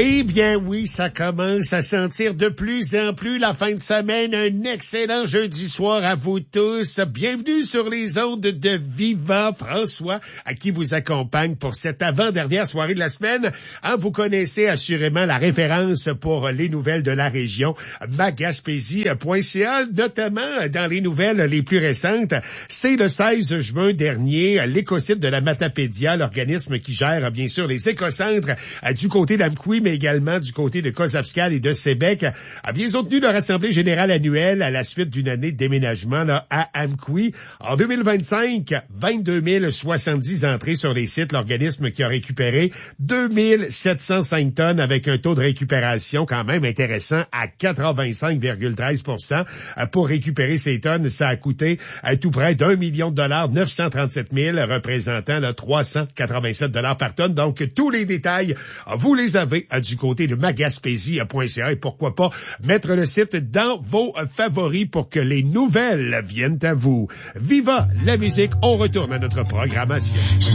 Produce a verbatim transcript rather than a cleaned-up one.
Eh bien oui, ça commence à sentir de plus en plus la fin de semaine. Un excellent jeudi soir à vous tous. Bienvenue sur les ondes de Viva. François, à qui vous accompagne pour cette avant-dernière soirée de la semaine. Hein, vous connaissez assurément la référence pour les nouvelles de la région, ma gaspésie point c a, notamment dans les nouvelles les plus récentes. C'est le seize juin dernier, l'écosite de la Matapédia, l'organisme qui gère bien sûr les écocentres du côté d'Amqui, mais également du côté de Kosapskal et de Sébec, a bien tenu leur assemblée générale annuelle à la suite d'une année de déménagement là, à Amqui. En deux mille vingt-cinq, vingt-deux mille soixante-dix entrées sur les sites. L'organisme qui a récupéré deux mille sept cent cinq tonnes avec un taux de récupération quand même intéressant à quatre-vingt-cinq virgule treize pour cent. Pour récupérer ces tonnes, ça a coûté à tout près d'un million de dollars, neuf cent trente-sept mille, représentant là, trois cent quatre-vingt-sept dollars par tonne. Donc, tous les détails, vous les avez du côté de ma gaspésie point c a et pourquoi pas mettre le site dans vos favoris pour que les nouvelles viennent à vous. Viva la musique, on retourne à notre programmation.